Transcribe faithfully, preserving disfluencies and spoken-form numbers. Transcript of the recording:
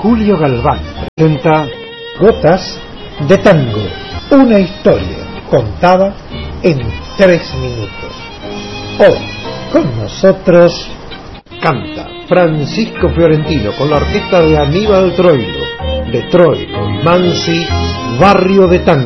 Julio Galván presenta Gotas de Tango, una historia contada en tres minutos. Hoy con nosotros canta Francisco Fiorentino con la orquesta de Aníbal Troilo, de Troilo y Mansi, Barrio de Tango.